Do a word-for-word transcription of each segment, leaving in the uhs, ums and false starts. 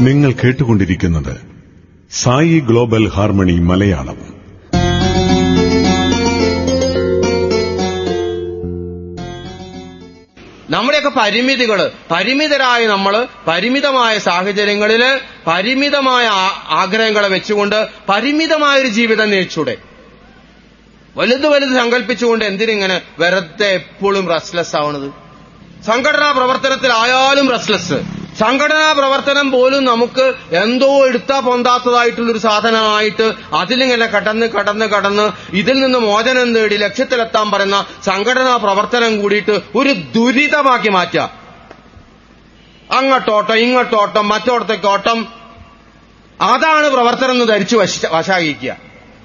നിങ്ങൾ കേട്ടുകൊണ്ടിരിക്കുന്നത് Sai global harmony Malayalam. നമ്മുടെയൊക്കെ പരിമിതികള്, പരിമിതരായ നമ്മള് പരിമിതമായ സാഹചര്യങ്ങളില് പരിമിതമായ ആഗ്രഹങ്ങളെ വെച്ചുകൊണ്ട് പരിമിതമായൊരു ജീവിതം നയിച്ചൂടെ? വലുത് വലുത് സങ്കല്പിച്ചുകൊണ്ട് എന്തിനിങ്ങനെ വെറുതെ എപ്പോഴും റെസ്റ്റ്ലെസ് ആവണത്? സംഘടനാ പ്രവർത്തനത്തിലായാലും റെസ്റ്റ്ലെസ്. സംഘടനാ പ്രവർത്തനം പോലും നമുക്ക് എന്തോ എടുത്താ പൊന്താത്തതായിട്ടുള്ളൊരു സാധനമായിട്ട് അതിലിങ്ങനെ കടന്ന് കടന്ന് കടന്ന് ഇതിൽ നിന്ന് മോചനം നേടി ലക്ഷ്യത്തിലെത്താൻ പറയുന്ന സംഘടനാ പ്രവർത്തനം കൂടിയിട്ട് ഒരു ദുരിതമാക്കി മാറ്റുക. അങ്ങോട്ടോട്ടം ഇങ്ങോട്ടോട്ടം മറ്റോടത്തേക്ക് ഓട്ടം, അതാണ് പ്രവർത്തനം എന്ന് ധരിച്ചു വശാകിക്കുക.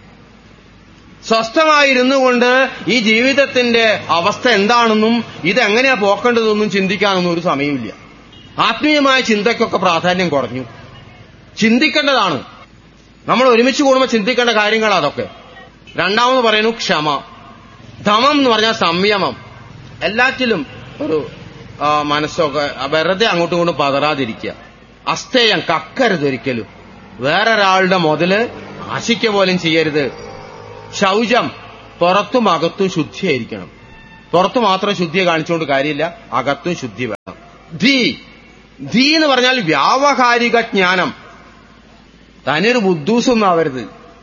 സ്വസ്ഥമായിരുന്നു കൊണ്ട് ഈ ജീവിതത്തിന്റെ അവസ്ഥ എന്താണെന്നും ഇതെങ്ങനെയാ പോക്കേണ്ടതെന്നും ചിന്തിക്കാനൊന്നും ഒരു സമയമില്ല. ആത്മീയമായ ചിന്തയ്ക്കൊക്കെ പ്രാധാന്യം കുറഞ്ഞു. ചിന്തിക്കേണ്ടതാണ്, നമ്മൾ ഒരുമിച്ച് കൂടുമ്പോൾ ചിന്തിക്കേണ്ട കാര്യങ്ങൾ അതൊക്കെ. രണ്ടാമത് പറയുന്നു ക്ഷമ. ധമം എന്ന് പറഞ്ഞാൽ സംയമം. എല്ലാറ്റിലും ഒരു മനസ്സൊക്കെ വെറുതെ അങ്ങോട്ടും ഇങ്ങോട്ടും പതറാതിരിക്കുക. അസ്ഥേയം, കക്കരുതൊരിക്കലും. വേറൊരാളുടെ മുതല് ആശിക്ക പോലും ചെയ്യരുത്. ശൗചം, പുറത്തും അകത്തും ശുദ്ധിയായിരിക്കണം. പുറത്തു മാത്രം ശുദ്ധിയെ കാണിച്ചുകൊണ്ട് കാര്യമില്ല, അകത്തും ശുദ്ധി വേണം. ധീ ധീ എന്ന് പറഞ്ഞാൽ വ്യാവഹാരിക ജ്ഞാനം. തനിയൊരു ബുദ്ധൂസൊന്നും ആവരുത്.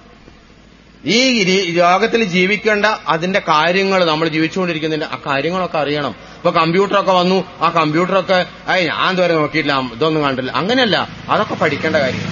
ഈ ലോകത്തിൽ ജീവിക്കേണ്ട അതിന്റെ കാര്യങ്ങൾ, നമ്മൾ ജീവിച്ചുകൊണ്ടിരിക്കുന്നതിന്റെ ആ കാര്യങ്ങളൊക്കെ അറിയണം. ഇപ്പൊ കമ്പ്യൂട്ടറൊക്കെ വന്നു, ആ കമ്പ്യൂട്ടറൊക്കെ അയ് ഞാൻ ഇതുവരെ നോക്കിയിട്ടില്ല, ഇതൊന്നും കണ്ടില്ല, അങ്ങനെയല്ല. അതൊക്കെ പഠിക്കേണ്ട കാര്യങ്ങൾ.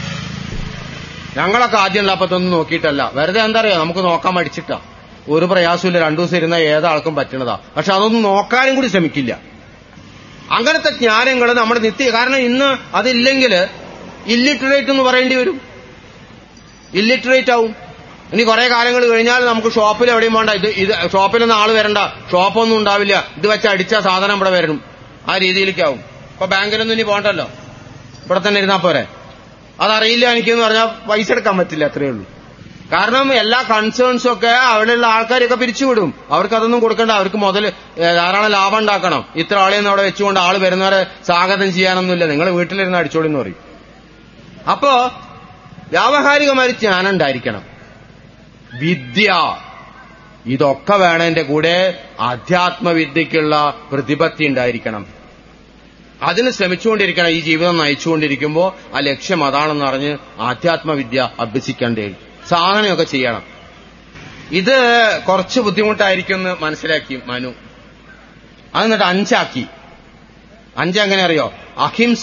ഞങ്ങളൊക്കെ ആദ്യം ഉള്ളപ്പത്തൊന്നും നോക്കിയിട്ടല്ല, വെറുതെ എന്താ അറിയാം, നമുക്ക് നോക്കാൻ മടിച്ചിട്ടാ. ഒരു പ്രയാസമില്ല, രണ്ടു ദിവസം ഇരുന്ന ഏതാൾക്കും പറ്റണതാ. പക്ഷെ അതൊന്നും നോക്കാനും കൂടി ശ്രമിക്കില്ല. അങ്ങനത്തെ ജ്ഞാനങ്ങൾ നമ്മുടെ നിത്യ, കാരണം ഇന്ന് അതില്ലെങ്കിൽ ഇല്ലിറ്ററേറ്റ് എന്ന് പറയേണ്ടി വരും. ഇല്ലിറ്ററേറ്റ് ആവും. ഇനി കുറെ കാലങ്ങൾ കഴിഞ്ഞാൽ നമുക്ക് ഷോപ്പിൽ എവിടെയും വേണ്ട, ഇത് ഇത് ഷോപ്പിലൊന്നും ആള് വരണ്ട, ഷോപ്പൊന്നും ഉണ്ടാവില്ല, ഇത് വെച്ച് അടിച്ച സാധനം ഇവിടെ വരണം, ആ രീതിയിലേക്കാവും. ഇപ്പൊ ബാങ്കിലൊന്നും ഇനി പോകണ്ടല്ലോ, ഇവിടെ തന്നെ ഇരുന്നാ പോരെ. അതറിയില്ല എനിക്കെന്ന് പറഞ്ഞാൽ പൈസ എടുക്കാൻ പറ്റില്ല, അത്രയേ ഉള്ളൂ. കാരണം എല്ലാ കൺസേൺസും ഒക്കെ അവിടെയുള്ള ആൾക്കാരൊക്കെ പിരിച്ചുവിടും. അവർക്ക് അതൊന്നും കൊടുക്കണ്ട, അവർക്ക് മുതൽ ധാരാളം ലാഭം ഉണ്ടാക്കണം. ഇത്ര ആളെയൊന്നും അവിടെ വെച്ചുകൊണ്ട് ആള് വരുന്നവരെ സ്വാഗതം ചെയ്യാനൊന്നുമില്ല, നിങ്ങൾ വീട്ടിലിരുന്ന് അടിച്ചോളി എന്ന് പറയും. അപ്പോ വ്യാവഹാരികമായ ജ്ഞാനം ഉണ്ടായിരിക്കണം. വിദ്യ, ഇതൊക്കെ വേണതിന്റെ കൂടെ ആധ്യാത്മവിദ്യക്കുള്ള പ്രതിപത്തി ഉണ്ടായിരിക്കണം. അതിന് ശ്രമിച്ചുകൊണ്ടിരിക്കണം. ഈ ജീവിതം നയിച്ചുകൊണ്ടിരിക്കുമ്പോൾ ആ ലക്ഷ്യം അതാണെന്ന് അറിഞ്ഞ് ആധ്യാത്മവിദ്യ അഭ്യസിക്കേണ്ടേ, സാധനമൊക്കെ ചെയ്യണം. ഇത് കുറച്ച് ബുദ്ധിമുട്ടായിരിക്കും എന്ന് മനസ്സിലാക്കി മനു. അത് എന്നിട്ട് അഞ്ചാക്കി. അഞ്ചെങ്ങനെ അറിയോ? അഹിംസ,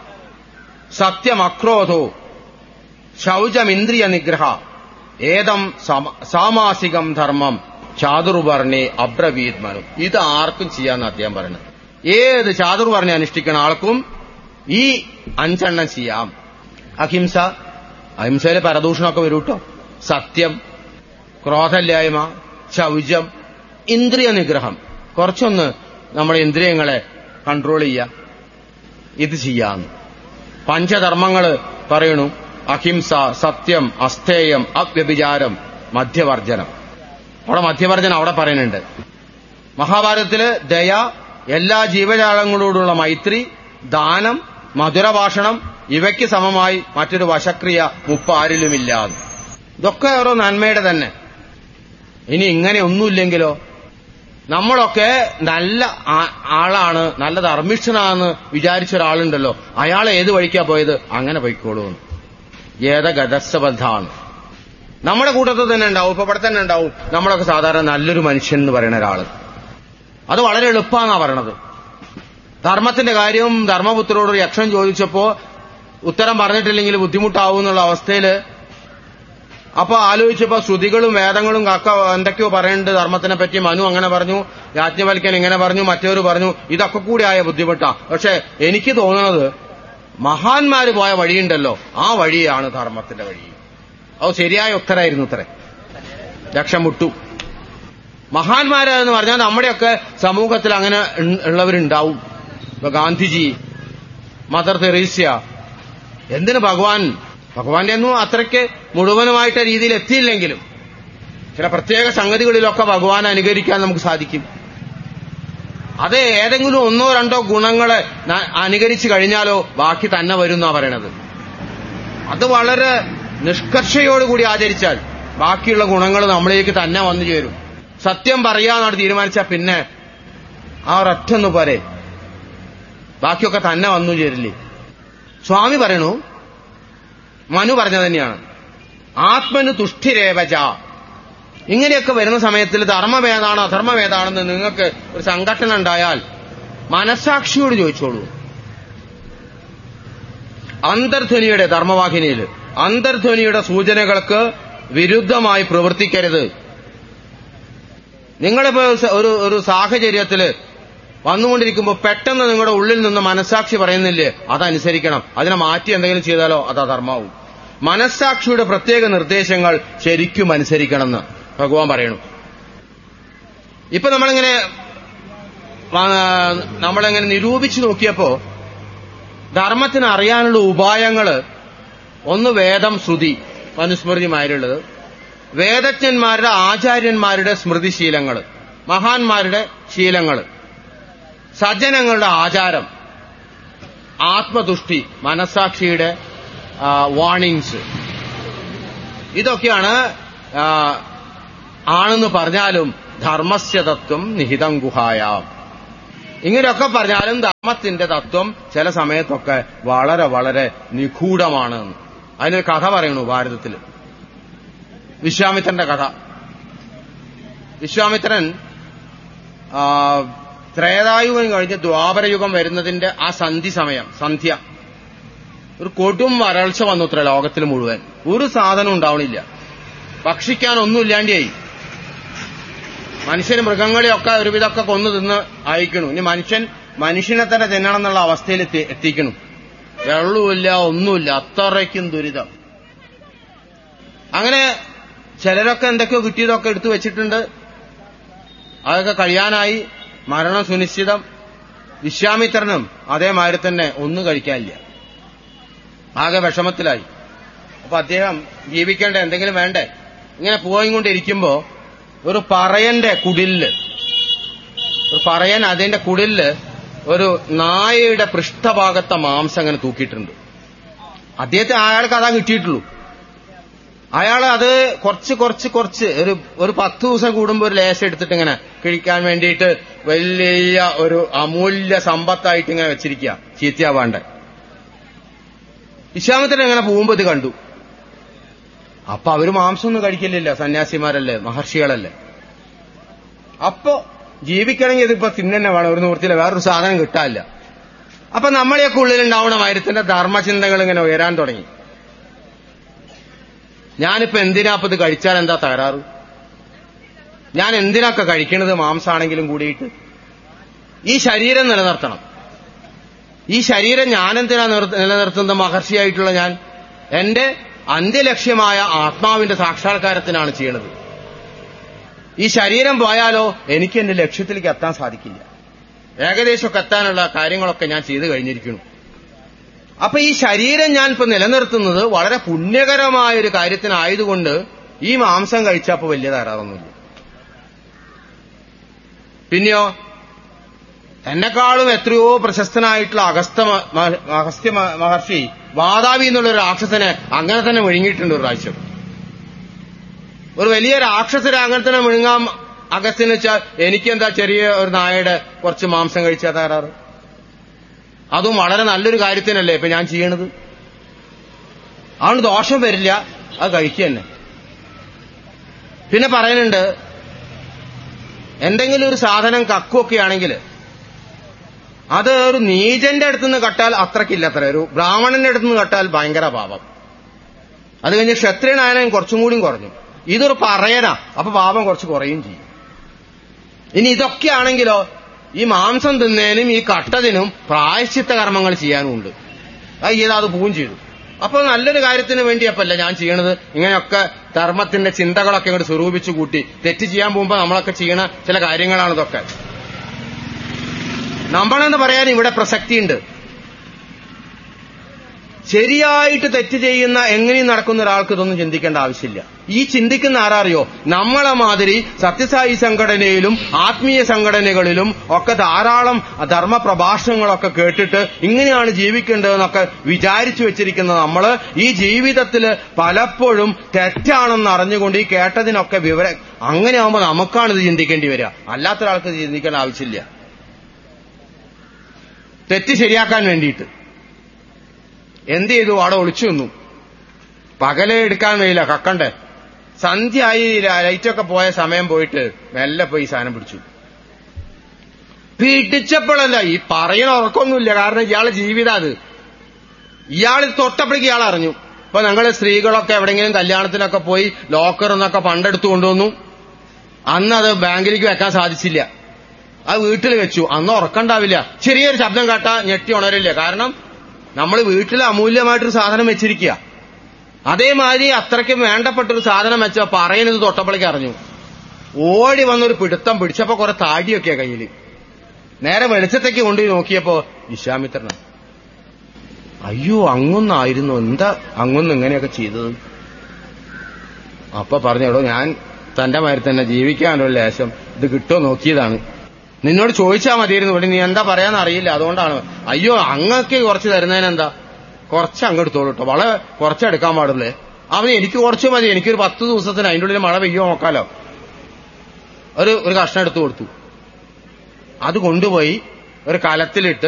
സത്യം, അക്രോധോ, ശൗചം, ഇന്ദ്രിയ നിഗ്രഹ, ഏതം സാമാസികം ധർമ്മം, ചാതുർവർണ്ണേ അബ്രവീത് മനു. ഇത് ആർക്കും ചെയ്യാന്ന് അദ്ദേഹം പറയുന്നത്. ഏത് ചാതുർവർണ്ണ അനുഷ്ഠിക്കുന്ന ആൾക്കും ഈ അഞ്ചെണ്ണം ചെയ്യാം. അഹിംസ, അഹിംസയില് പരദൂഷണമൊക്കെ വരും കേട്ടോ. സത്യം, ക്രോധമില്ലായ്മ, ശൗചം, ഇന്ദ്രിയ നിഗ്രഹം, കുറച്ചൊന്ന് നമ്മുടെ ഇന്ദ്രിയങ്ങളെ കൺട്രോൾ ചെയ്യുക, ഇത് ചെയ്യാം. പഞ്ചധർമ്മങ്ങള് പറയണു: അഹിംസ, സത്യം, അസ്ഥേയം, അവ്യഭിചാരം, മദ്യവർജനം. അവിടെ മദ്യവർജനം അവിടെ പറയുന്നുണ്ട്. മഹാഭാരതത്തില് ദയ, എല്ലാ ജീവജാലങ്ങളോടുള്ള മൈത്രി, ദാനം, മധുരഭാഷണം, ഇവയ്ക്ക് സമമായി മറ്റൊരു വശക്രിയ മുപ്പാരിലുമില്ല. ഇതൊക്കെ ഓരോ നന്മയുടെ തന്നെ. ഇനി ഇങ്ങനെ ഒന്നുമില്ലെങ്കിലോ? നമ്മളൊക്കെ നല്ല ആളാണ്, നല്ല ധർമ്മിഷ്ഠനാണെന്ന് വിചാരിച്ച ഒരാളുണ്ടല്ലോ, അയാൾ ഏത് വഴിക്കാ പോയത്? അങ്ങനെ പോയിക്കോളൂ. ഏതഗതസ്സബദ്ധാണ്. നമ്മുടെ കൂട്ടത്തിൽ തന്നെ ഉണ്ടാവും, ഇപ്പൊ ഇവിടെ തന്നെ ഉണ്ടാവും നമ്മളൊക്കെ സാധാരണ നല്ലൊരു മനുഷ്യൻ എന്ന് പറയുന്ന ഒരാള്. അത് വളരെ എളുപ്പമാണെന്നാ പറയണത്. ധർമ്മത്തിന്റെ കാര്യവും ധർമ്മപുത്രരോട് യക്ഷൻ ചോദിച്ചപ്പോ ഉത്തരം പറഞ്ഞിട്ടില്ലെങ്കിൽ ബുദ്ധിമുട്ടാവും എന്നുള്ള അവസ്ഥയില് അപ്പൊ ആലോചിച്ചപ്പോ ശ്രുതികളും വേദങ്ങളും കക്ക എന്തൊക്കെയോ പറയുന്നുണ്ട് ധർമ്മത്തിനെ പറ്റി. മനു അങ്ങനെ പറഞ്ഞു, യാജ്ഞവൽക്കൻ ഇങ്ങനെ പറഞ്ഞു, മറ്റവർ പറഞ്ഞു. ഇതൊക്കെ കൂടി ആയ ബുദ്ധിമുട്ടാ. പക്ഷെ എനിക്ക് തോന്നുന്നത് മഹാന്മാര് പോയ വഴിയുണ്ടല്ലോ, ആ വഴിയാണ് ധർമ്മത്തിന്റെ വഴി. അത് ശരിയായ ഉത്തരായിരുന്നു. ഇത്രേ ലക്ഷം മുട്ടു. മഹാന്മാരെന്ന് പറഞ്ഞാൽ നമ്മുടെയൊക്കെ സമൂഹത്തിൽ അങ്ങനെ ഉള്ളവരുണ്ടാവും. ഇപ്പൊ ഗാന്ധിജി, മദർ തെരേസ്യ. എന്തിന് ഭഗവാൻ ഭഗവാന്റെ ഒന്നും അത്രയ്ക്ക് മുഴുവനുമായിട്ട് രീതിയിൽ എത്തിയില്ലെങ്കിലും ചില പ്രത്യേക സംഗതികളിലൊക്കെ ഭഗവാനെ അനുകരിക്കാൻ നമുക്ക് സാധിക്കും. അത് ഏതെങ്കിലും ഒന്നോ രണ്ടോ ഗുണങ്ങളെ അനുകരിച്ചു കഴിഞ്ഞാലോ ബാക്കി തന്നെ വരും എന്നാ പറയണത്. അത് വളരെ നിഷ്കർഷയോടുകൂടി ആചരിച്ചാൽ ബാക്കിയുള്ള ഗുണങ്ങൾ നമ്മളിലേക്ക് തന്നെ വന്നു ചേരും. സത്യം പറയാന്നാണ് തീരുമാനിച്ചാൽ പിന്നെ ആ ഒരൊറ്റൊന്നു പോരെ, ബാക്കിയൊക്കെ തന്നെ വന്നു ചേരില്ലേ. സ്വാമി പറയണു, മനു പറഞ്ഞത് തന്നെയാണ്, ആത്മനു തുഷ്ടിരേവച. ഇങ്ങനെയൊക്കെ വരുന്ന സമയത്തിൽ ധർമ്മമേതാണ് അധർമ്മമേതാണെന്ന് നിങ്ങൾക്ക് ഒരു സംഘടന ഉണ്ടായാൽ മനസ്സാക്ഷിയോട് ചോദിച്ചോളൂ. അന്തർധ്വനിയുടെ ധർമ്മവാഹിനിയിൽ അന്തർധ്വനിയുടെ സൂചനകൾക്ക് വിരുദ്ധമായി പ്രവർത്തിക്കരുത്. നിങ്ങളിപ്പോ ഒരു ഒരു സാഹചര്യത്തില് വന്നുകൊണ്ടിരിക്കുമ്പോൾ പെട്ടെന്ന് നിങ്ങളുടെ ഉള്ളിൽ നിന്ന് മനസ്സാക്ഷി പറയുന്നില്ലേ, അതനുസരിക്കണം. അതിനെ മാറ്റി എന്തെങ്കിലും ചെയ്താലോ അത് അധർമ്മാവും. മനസ്സാക്ഷിയുടെ പ്രത്യേക നിർദ്ദേശങ്ങൾ ശരിക്കും അനുസരിക്കണമെന്ന് ഭഗവാൻ പറയണു. ഇപ്പൊ നമ്മളിങ്ങനെ നമ്മളെങ്ങനെ നിരൂപിച്ചു നോക്കിയപ്പോ ധർമ്മത്തിന് അറിയാനുള്ള ഉപായങ്ങള് ഒന്ന് വേദം, ശ്രുതി, മനുസ്മൃതിമാരുള്ളത്, വേദജ്ഞന്മാരുടെ ആചാര്യന്മാരുടെ സ്മൃതിശീലങ്ങള്, മഹാന്മാരുടെ ശീലങ്ങള്, സജ്ജനങ്ങളുടെ ആചാരം, ആത്മതുഷ്ടി, മനസ്സാക്ഷിയുടെ വാണിങ്സ്, ഇതൊക്കെയാണ് ആണെന്ന് പറഞ്ഞാലും ധർമ്മസ്യ തത്വം നിഹിതം ഗുഹായാം. ഇങ്ങനെയൊക്കെ പറഞ്ഞാലും ധർമ്മത്തിന്റെ തത്വം ചില സമയത്തൊക്കെ വളരെ വളരെ നിഗൂഢമാണ്. അതിനൊരു കഥ പറയണു ഭാരതത്തിൽ, വിശ്വാമിത്രന്റെ കഥ. വിശ്വാമിത്രൻ ത്രേതായുഗം കഴിഞ്ഞ് ദ്വാപരയുഗം വരുന്നതിന്റെ ആ സന്ധി സമയം, സന്ധ്യ, ഒരു കൊടും വരൾച്ച വന്നു ഇത്ര ലോകത്തിൽ മുഴുവൻ. ഒരു സാധനം ഉണ്ടാവണില്ല, ഭക്ഷിക്കാനൊന്നുമില്ലാണ്ടായി. മനുഷ്യന് മൃഗങ്ങളെയൊക്കെ ഒരുവിധമൊക്കെ കൊന്നു തിന്ന് അയക്കണു. ഇനി മനുഷ്യൻ മനുഷ്യനെ തന്നെ തിന്നണം എന്നുള്ള അവസ്ഥയിൽ എത്തിക്കണം. വെള്ളവുമില്ല, ഒന്നുമില്ല, അത്രയ്ക്കും ദുരിതം. അങ്ങനെ ചിലരൊക്കെ എന്തൊക്കെയോ കിട്ടിയതൊക്കെ എടുത്തു വെച്ചിട്ടുണ്ട്. അതൊക്കെ കഴിയാനായി, മരണം സുനിശ്ചിതം. വിശ്വാമിത്രനും അതേമാതിരി തന്നെ ഒന്നും കഴിക്കാനില്ല, ആകെ വിഷമത്തിലായി. അപ്പൊ അദ്ദേഹം ജീവിക്കേണ്ട എന്തെങ്കിലും വേണ്ടേ. ഇങ്ങനെ പോയിക്കൊണ്ടിരിക്കുമ്പോ ഒരു പറയന്റെ കുടില്, ഒരു പറയൻ അതിന്റെ കുടില് ഒരു നായയുടെ പൃഷ്ഠഭാഗത്തെ മാംസം അങ്ങനെ തൂക്കിയിട്ടുണ്ട്. അദ്ദേഹത്തെ അയാൾക്ക് അതാ കിട്ടിയിട്ടുള്ളൂ. അയാൾ അത് കുറച്ച് കുറച്ച് കുറച്ച് ഒരു ഒരു പത്ത് ദിവസം കൂടുമ്പോൾ ഒരു ലേശം എടുത്തിട്ട് ഇങ്ങനെ കഴിക്കാൻ വേണ്ടിയിട്ട് വലിയ ഒരു അമൂല്യ സമ്പത്തായിട്ട് ഇങ്ങനെ വെച്ചിരിക്കുക, ചീത്തയാവാണ്ട്. വിശ്വാമിത്രൻ ഇങ്ങനെ പോകുമ്പോ ഇത് കണ്ടു. അപ്പൊ അവര് മാംസമൊന്നും കഴിക്കില്ല, സന്യാസിമാരല്ലേ, മഹർഷികളല്ലേ. അപ്പോ ജീവിക്കണമെങ്കിൽ ഇതിപ്പോ തിന്നെ വേണം, ഒരു നിവൃത്തിയില്ല, വേറൊരു സാധനം കിട്ടാനില്ല. അപ്പൊ നമ്മളെയൊക്കെ ഉള്ളിലുണ്ടാവണ മരത്തിന്റെ ധർമ്മചിന്തകൾ ഇങ്ങനെ ഉയരാൻ തുടങ്ങി. ഞാനിപ്പോ എന്തിനാപ്പ ഇത് കഴിച്ചാൽ എന്താ തകരാറ്? ഞാൻ എന്തിനൊക്കെ കഴിക്കണത് മാംസാണെങ്കിലും കൂടിയിട്ട്? ഈ ശരീരം നിലനിർത്തണം. ഈ ശരീരം ഞാനെന്തിനാ നിലനിർത്തുന്നത്? മഹർഷിയായിട്ടുള്ള ഞാൻ എന്റെ അന്ത്യലക്ഷ്യമായ ആത്മാവിന്റെ സാക്ഷാത്കാരത്തിനാണ് ചെയ്യണത്. ഈ ശരീരം പോയാലോ എനിക്ക് എന്റെ ലക്ഷ്യത്തിലേക്ക് എത്താൻ സാധിക്കില്ല. ഏകദേശമൊക്കെ എത്താനുള്ള കാര്യങ്ങളൊക്കെ ഞാൻ ചെയ്തു കഴിഞ്ഞിരിക്കുന്നു. അപ്പൊ ഈ ശരീരം ഞാൻ ഇപ്പൊ നിലനിർത്തുന്നത് വളരെ പുണ്യകരമായൊരു കാര്യത്തിനായതുകൊണ്ട് ഈ മാംസം കഴിച്ചപ്പോ വലിയ തകരാറൊന്നുമില്ല. പിന്നെയോ എന്നെക്കാളും എത്രയോ പ്രശസ്തനായിട്ടുള്ള അഗസ്ത്യ അഗസ്ത്യ മഹർഷി വാതാവി എന്നുള്ള ഒരു രാക്ഷസനെ അങ്ങനെ തന്നെ വിഴുങ്ങിയിട്ടുണ്ട് ഒരു പ്രാവശ്യം. ഒരു വലിയ രാക്ഷസനെ അങ്ങനെ തന്നെ വിഴുങ്ങാം അഗസ്ത്യന് വെച്ചാൽ എനിക്കെന്താ ചെറിയ ഒരു നായയുടെ കുറച്ച് മാംസം കഴിച്ചാൽ തകരാറ്? അതും വളരെ നല്ലൊരു കാര്യത്തിനല്ലേ ഇപ്പൊ ഞാൻ ചെയ്യണത്. അതുകൊണ്ട് ദോഷം വരില്ല, അത് കഴിക്കുക തന്നെ. പിന്നെ പറയുന്നുണ്ട്, എന്തെങ്കിലും ഒരു സാധനം കക്കുമൊക്കെ ആണെങ്കിൽ അത് ഒരു നീചന്റെ അടുത്തുനിന്ന് കട്ടാൽ അത്രക്കില്ല, അത്ര ഒരു ബ്രാഹ്മണന്റെ അടുത്തുനിന്ന് കട്ടാൽ ഭയങ്കര പാപം. അത് കഴിഞ്ഞ് ക്ഷത്രിയനായാലും കുറച്ചും കൂടിയും കുറഞ്ഞു. ഇതൊരു പറയനാ, അപ്പൊ പാപം കുറച്ച് കുറയും ചെയ്യും. ഇനി ഇതൊക്കെയാണെങ്കിലോ ഈ മാംസം തിന്നതിനും ഈ കട്ടതിനും പ്രായശ്ചിത്ത കർമ്മങ്ങൾ ചെയ്യാനുമുണ്ട്. അത് ചെയ്താൽ അത് പോവും ചെയ്തു. അപ്പൊ നല്ലൊരു കാര്യത്തിന് വേണ്ടിയപ്പല്ല ഞാൻ ചെയ്യണത്. ഇങ്ങനെയൊക്കെ ധർമ്മത്തിന്റെ ചിന്തകളൊക്കെ ഇങ്ങോട്ട് സ്വരൂപിച്ചു കൂട്ടി തെറ്റ് ചെയ്യാൻ പോകുമ്പോ നമ്മളൊക്കെ ചെയ്യണ ചില കാര്യങ്ങളാണ് ഇതൊക്കെ. നമ്മളെന്ന് പറയാൻ ഇവിടെ പ്രസക്തിയുണ്ട്. ശരിയായിട്ട് തെറ്റ് ചെയ്യുന്ന എങ്ങനെയും നടക്കുന്ന ഒരാൾക്ക് ഇതൊന്നും ചിന്തിക്കേണ്ട ആവശ്യമില്ല. ഈ ചിന്തിക്കുന്ന ആരറിയോ? നമ്മളെ മാതിരി സത്യസായി സംഘടനയിലും ആത്മീയ സംഘടനകളിലും ഒക്കെ ധാരാളം ധർമ്മ പ്രഭാഷണങ്ങളൊക്കെ കേട്ടിട്ട് ഇങ്ങനെയാണ് ജീവിക്കേണ്ടതെന്നൊക്കെ വിചാരിച്ചു വെച്ചിരിക്കുന്ന നമ്മള് ഈ ജീവിതത്തിൽ പലപ്പോഴും തെറ്റാണെന്ന് അറിഞ്ഞുകൊണ്ട് ഈ കേട്ടതിനൊക്കെ വിവരം അങ്ങനെ ആവുമ്പോൾ നമുക്കാണ് ഇത് ചിന്തിക്കേണ്ടി വരിക. അല്ലാത്തൊരാൾക്ക് ഇത് ചിന്തിക്കേണ്ട ആവശ്യമില്ല. തെറ്റ് ശരിയാക്കാൻ വേണ്ടിയിട്ട് എന്ത് ചെയ്തു? അവിടെ ഒളിച്ചു നിന്നു. പകലെ എടുക്കാൻ കഴിയില്ല, കക്കണ്ടേ. സന്ധ്യയായി, ലൈറ്റൊക്കെ പോയ സമയം പോയിട്ട് മെല്ലെ പോയി സാധനം പിടിച്ചു. പിടിച്ചപ്പോഴല്ല, ഈ പറയണ ഉറക്കൊന്നുമില്ല, കാരണം ഇയാളെ ജീവിതം അത്. ഇയാൾ തൊട്ടപ്പോഴേക്ക് ഇയാൾ അറിഞ്ഞു. ഇപ്പൊ ഞങ്ങള് സ്ത്രീകളൊക്കെ എവിടെയെങ്കിലും കല്യാണത്തിനൊക്കെ പോയി ലോക്കർ എന്നൊക്കെ പണ്ടെടുത്തു കൊണ്ടുവന്നു. അന്ന് അത് ബാങ്കിലേക്ക് വെക്കാൻ സാധിച്ചില്ല, അത് വീട്ടിൽ വെച്ചു. അന്ന് ഉറക്കണ്ടാവില്ല. ചെറിയൊരു ശബ്ദം കേട്ടാ ഞെട്ടി ഉണരില്ല, കാരണം നമ്മൾ വീട്ടിൽ അമൂല്യമായിട്ടൊരു സാധനം വെച്ചിരിക്കുക. അതേമാതിരി അത്രയ്ക്ക് വേണ്ടപ്പെട്ടൊരു സാധനം വെച്ചോ പറയുന്നത് തൊട്ടപ്പോഴേക്ക് അറിഞ്ഞു. ഓടി വന്നൊരു പിടുത്തം പിടിച്ചപ്പോ കുറെ താടിയൊക്കെയാ കയ്യിൽ. നേരെ വെളിച്ചത്തേക്ക് കൊണ്ടുപോയി നോക്കിയപ്പോ വിശ്വാമിത്രനാണ്. അയ്യോ, അങ്ങൊന്നായിരുന്നു, എന്താ അങ്ങൊന്നും ഇങ്ങനെയൊക്കെ ചെയ്തത്? അപ്പൊ പറഞ്ഞോടോ, ഞാൻ തന്റെ മാതിരി തന്നെ ജീവിക്കാനുള്ള ലേശം ഇത് കിട്ടുമോ നോക്കിയതാണ്. നിന്നോട് ചോദിച്ചാൽ മതിയായിരുന്നു, ഇവിടെ നീ എന്താ പറയാന്ന് അറിയില്ല, അതുകൊണ്ടാണ്. അയ്യോ, അങ്ങക്ക് കുറച്ച് തരുന്നതിനെന്താ, കുറച്ച് അങ്ങെടുത്തോളൂ കേട്ടോ, വളരെ കുറച്ചെടുക്കാൻ പാടില്ലേ. അവന് എനിക്ക് കുറച്ച് മതി, എനിക്കൊരു പത്ത് ദിവസത്തിന് അതിൻ്റെ ഉള്ളിൽ മഴ പെയ്യോ നോക്കാലോ. ഒരു ഒരു കഷ്ണം എടുത്തു കൊടുത്തു. അത് കൊണ്ടുപോയി ഒരു കലത്തിലിട്ട്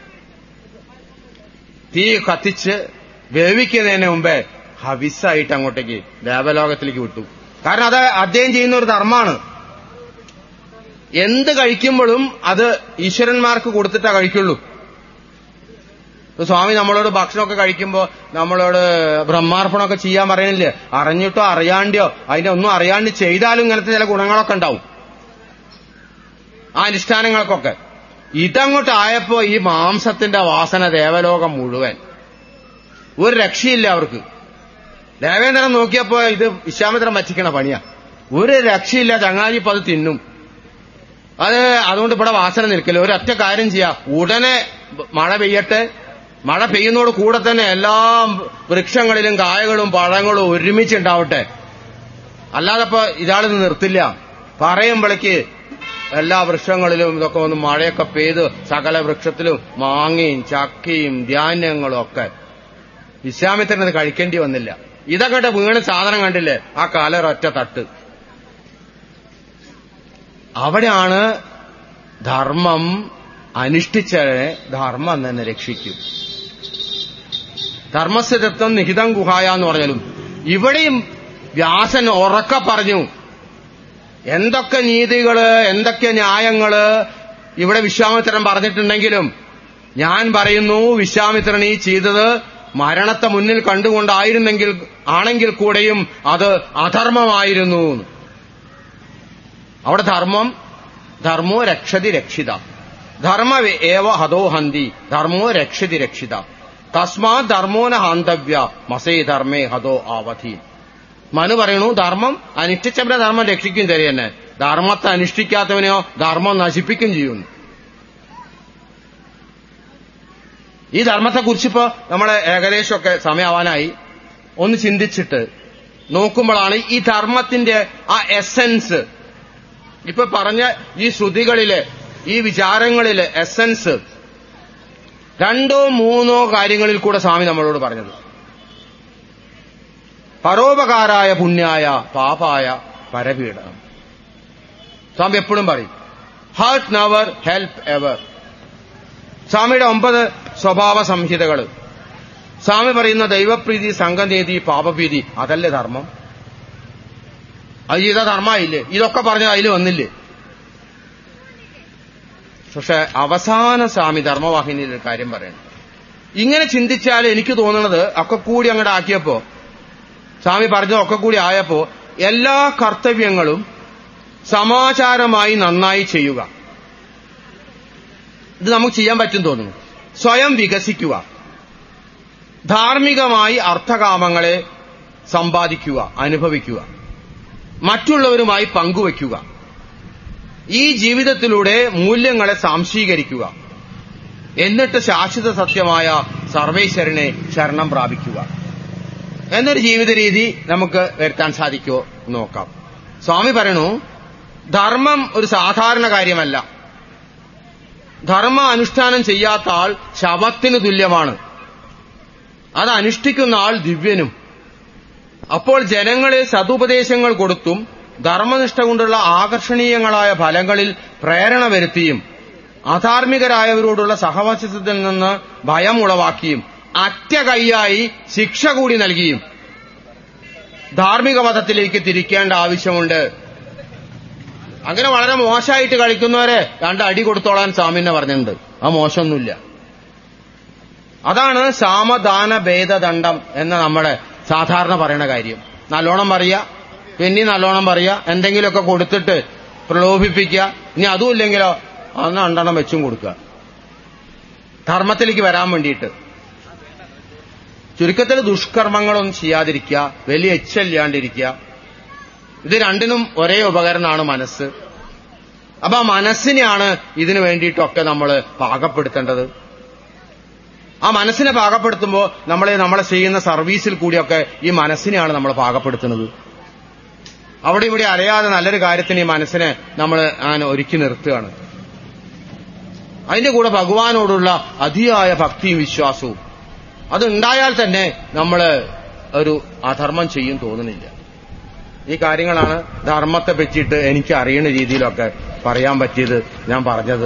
തീ കത്തിച്ച് വേവിക്കുന്നതിന് മുമ്പേ ഹവിസായിട്ട് അങ്ങോട്ടേക്ക് ദേവലോകത്തിലേക്ക് വിട്ടു. കാരണം അത് അദ്ദേഹം ചെയ്യുന്ന ഒരു ധർമ്മമാണ്. എന്ത് കഴിക്കുമ്പോഴും അത് ഈശ്വരന്മാർക്ക് കൊടുത്തിട്ടാ കഴിക്കുള്ളൂ. സ്വാമി നമ്മളോട് ഭക്ഷണമൊക്കെ കഴിക്കുമ്പോ നമ്മളോട് ബ്രഹ്മാർപ്പണമൊക്കെ ചെയ്യാൻ പറയണില്ലേ? അറിഞ്ഞിട്ടോ അറിയാണ്ടിയോ അതിന്റെ ഒന്നും അറിയാണ്ട് ചെയ്താലും ഇങ്ങനത്തെ ചില ഗുണങ്ങളൊക്കെ ഉണ്ടാവും ആ അനുഷ്ഠാനങ്ങൾക്കൊക്കെ. ഇതങ്ങോട്ടായപ്പോ ഈ മാംസത്തിന്റെ വാസന ദേവലോകം മുഴുവൻ, ഒരു രക്ഷയില്ല അവർക്ക്. ദേവേന്ദ്രൻ നോക്കിയപ്പോ ഇത് വിശ്വാമിത്രൻ വച്ചിക്കണ പണിയാ, ഒരു രക്ഷയില്ല. ചങ്ങാതി ഇപ്പൊ അത് തിന്നും. അത് അതുകൊണ്ട് ഇവിടെ വാസന നിൽക്കില്ല. ഒരൊറ്റ കാര്യം ചെയ്യാം, ഉടനെ മഴ പെയ്യട്ടെ, മഴ പെയ്യുന്നതോട് കൂടെ തന്നെ എല്ലാ വൃക്ഷങ്ങളിലും കായകളും പഴങ്ങളും ഒരുമിച്ചുണ്ടാവട്ടെ, അല്ലാതെ ഇപ്പൊ ഇതാളിത് നിർത്തില്ല. പറയുമ്പോഴേക്ക് എല്ലാ വൃക്ഷങ്ങളിലും ഇതൊക്കെ വന്ന് മഴയൊക്കെ പെയ്ത് സകല വൃക്ഷത്തിലും മാങ്ങയും ചക്കയും ധാന്യങ്ങളും ഒക്കെ. വിശ്വാമിത്രന് ഇത് കഴിക്കേണ്ടി വന്നില്ല. ഇതൊക്കെ വീണ് സാധനം കണ്ടില്ലേ, ആ കാലൊരൊറ്റ തട്ട്. അവിടെയാണ് ധർമ്മം അനുഷ്ഠിച്ചതിനെ ധർമ്മം തന്നെ രക്ഷിക്കും. ധർമ്മസ്ഥിതത്വം നിഹിതം ഗുഹായ എന്ന് പറഞ്ഞാലും ഇവിടെയും വ്യാസൻ ഉറക്കെ പറഞ്ഞു, എന്തൊക്കെ നീതികള് എന്തൊക്കെ ന്യായങ്ങള് ഇവിടെ വിശ്വാമിത്രൻ പറഞ്ഞിട്ടുണ്ടെങ്കിലും ഞാൻ പറയുന്നു, വിശ്വാമിത്രൻ ഈ ചെയ്തത് മരണത്തെ മുന്നിൽ കണ്ടുകൊണ്ടായിരുന്നെങ്കിൽ ആണെങ്കിൽ കൂടെയും അത് അധർമ്മമായിരുന്നു. അവിടെ ധർമ്മം, ധർമ്മോ രക്ഷതി രക്ഷിത, ധർമ്മ ഏവ ഹതോ ഹന്തി, ധർമ്മോ രക്ഷതി രക്ഷിത, തസ്മാ ധർമ്മോന ഹാന്തവ്യ മസേ ധർമ്മേ ഹതോ ആവധി. മനു പറയണു, ധർമ്മം അനുഷ്ഠിച്ചവരെ ധർമ്മം രക്ഷിക്കും തരി തന്നെ, ധർമ്മത്തെ അനുഷ്ഠിക്കാത്തവനെയോ ധർമ്മം നശിപ്പിക്കും ചെയ്യുന്നു. ഈ ധർമ്മത്തെക്കുറിച്ചിപ്പോ നമ്മളെ ഏകദേശമൊക്കെ സമയമാവാനായി ഒന്ന് ചിന്തിച്ചിട്ട് നോക്കുമ്പോഴാണ് ഈ ധർമ്മത്തിന്റെ ആ എസൻസ്, ഇപ്പൊ പറഞ്ഞ ഈ ശ്രുതികളിലെ ഈ വിചാരങ്ങളിലെ എസൻസ് രണ്ടോ മൂന്നോ കാര്യങ്ങളിൽ കൂടെ സ്വാമി നമ്മളോട് പറഞ്ഞത്. പരോപകാരായ പുണ്യായ പാപായ പരപീഡനം. സ്വാമി എപ്പോഴും പറയും, ഹർട്ട് നെവർ ഹെൽപ്പ് എവർ. സ്വാമിയുടെ ഒമ്പത് സ്വഭാവ സംഹിതകൾ. സ്വാമി പറയുന്ന ദൈവപ്രീതി, സംഘനീതി, പാപഭീതി, അതല്ലേ ധർമ്മം? അത് ചെയ്ത ധർമ്മമായില്ലേ? ഇതൊക്കെ പറഞ്ഞത് അതിൽ വന്നില്ലേ? പക്ഷെ അവസാന സ്വാമി ധർമ്മവാഹിനിയിൽ ഒരു കാര്യം പറയണം. ഇങ്ങനെ ചിന്തിച്ചാൽ എനിക്ക് തോന്നുന്നത് ഒക്കെ കൂടി അങ്ങോട്ട് ആക്കിയപ്പോ, സ്വാമി പറഞ്ഞതൊക്കെ കൂടി ആയപ്പോ, എല്ലാ കർത്തവ്യങ്ങളും സമാചാരമായി നന്നായി ചെയ്യുക, ഇത് നമുക്ക് ചെയ്യാൻ പറ്റും തോന്നുന്നു. സ്വയം വികസിക്കുക, ധാർമ്മികമായി അർത്ഥകാമങ്ങളെ സമ്പാദിക്കുക, അനുഭവിക്കുക, മറ്റുള്ളവരുമായി പങ്കുവയ്ക്കുക, ഈ ജീവിതത്തിലൂടെ മൂല്യങ്ങളെ സാംശീകരിക്കുക, എന്നിട്ട് ശാശ്വത സത്യമായ സർവേശ്വരനെ ശരണം പ്രാപിക്കുക എന്നൊരു ജീവിത രീതി നമുക്ക് വരുത്താൻ സാധിക്കുമോ നോക്കാം. സ്വാമി പറയണു, ധർമ്മം ഒരു സാധാരണ കാര്യമല്ല. ധർമ്മ അനുഷ്ഠാനം ചെയ്യാത്ത ആൾ ശവത്തിന് തുല്യമാണ്. അത് അനുഷ്ഠിക്കുന്ന ആൾ ദിവ്യനും. അപ്പോൾ ജനങ്ങളെ സതുപദേശങ്ങൾ കൊടുത്തും ധർമ്മനിഷ്ഠ കൊണ്ടുള്ള ആകർഷണീയങ്ങളായ ഫലങ്ങളിൽ പ്രേരണ വരുത്തിയും അധാർമികരായവരോടുള്ള സഹവാസത്തിൽ നിന്ന് ഭയം ഉളവാക്കിയും അറ്റ കൈയായി ശിക്ഷ കൂടി നൽകിയും ധാർമ്മിക മതത്തിലേക്ക് തിരിക്കേണ്ട ആവശ്യമുണ്ട്. അങ്ങനെ വളരെ മോശമായിട്ട് കളിക്കുന്നവരെ രണ്ട് അടി കൊടുത്തോളാൻ സ്വാമിന്നെ പറഞ്ഞിട്ടുണ്ട്. ആ മോശമൊന്നുമില്ല. അതാണ് സാമദാന ഭേദദണ്ഡം എന്ന് നമ്മുടെ സാധാരണ പറയുന്ന കാര്യം. നല്ലോണം പറയുക, പിന്നെ നല്ലോണം പറയുക, എന്തെങ്കിലുമൊക്കെ കൊടുത്തിട്ട് പ്രലോഭിപ്പിക്കുക. ഇനി അതും ഇല്ലെങ്കിലോ അന്ന് രണ്ടെണ്ണം വെച്ചും കൊടുക്കുക, ധർമ്മത്തിലേക്ക് വരാൻ വേണ്ടിയിട്ട്. ചുരുക്കത്തിൽ ദുഷ്കർമ്മങ്ങളൊന്നും ചെയ്യാതിരിക്കുക, വലിയ എച്ചല്ലാണ്ടിരിക്കുക. ഇത് രണ്ടിനും ഒരേ ഉപകരണമാണ് മനസ്സ്. അപ്പൊ ആ മനസ്സിനെയാണ് ഇതിനു വേണ്ടിയിട്ടൊക്കെ നമ്മൾ പാകപ്പെടുത്തേണ്ടത്. ആ മനസ്സിനെ പാകപ്പെടുത്തുമ്പോൾ നമ്മൾ നമ്മളെ ചെയ്യുന്ന സർവീസിൽ കൂടിയൊക്കെ ഈ മനസ്സിനെയാണ് നമ്മൾ പാകപ്പെടുത്തുന്നത്. അവിടെ ഇവിടെ അറിയാതെ നല്ലൊരു കാര്യത്തിന് ഈ മനസ്സിനെ നമ്മൾ അങ്ങനെ ഒരുക്കി നിർത്തുകയാണ്. അതിന്റെ കൂടെ ഭഗവാനോടുള്ള അതിയായ ഭക്തിയും വിശ്വാസവും അതുണ്ടായാൽ തന്നെ നമ്മൾ ഒരു അധർമ്മം ചെയ്യും തോന്നുന്നില്ല. ഈ കാര്യങ്ങളാണ് ധർമ്മത്തെ പറ്റിയിട്ട് എനിക്ക് അറിയുന്ന രീതിയിലൊക്കെ പറയാൻ പറ്റിയത്, ഞാൻ പറഞ്ഞത്.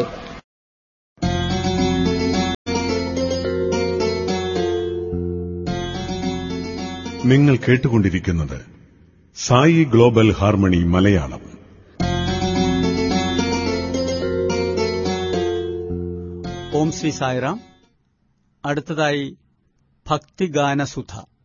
നിങ്ങൾ കേട്ടുകൊണ്ടിരിക്കുന്നത് സായി ഗ്ലോബൽ ഹാർമണി മലയാളം. ഓം ശ്രീ സായിറാം. അടുത്തതായി ഭക്തിഗാനസുധ.